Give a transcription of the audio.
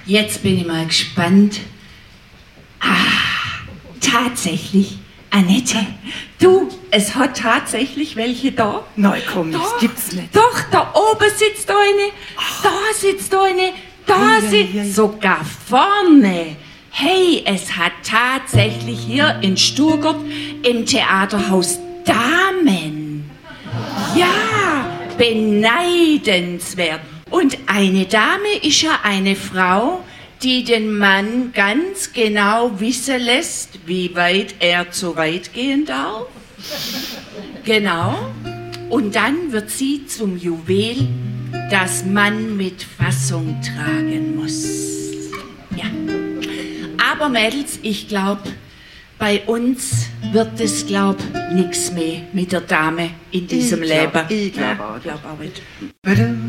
Jetzt bin ich mal gespannt. Tatsächlich, Annette. Du, es hat tatsächlich welche da. Nein, komm, das gibt's nicht. Doch, da oben sitzt eine, da sitzt eine, da sitzt sogar vorne. Hey, es hat tatsächlich hier in Stuttgart im Theaterhaus Damen. Ja, beneidenswert. Und eine Dame ist ja eine Frau, die den Mann ganz genau wissen lässt, wie weit er zu weit gehen darf. Genau. Und dann wird sie zum Juwel, das man mit Fassung tragen muss. Ja. Aber Mädels, ich glaube, bei uns wird es, nix mehr mit der Dame in diesem Leben. Ich glaube auch nicht. Bitte.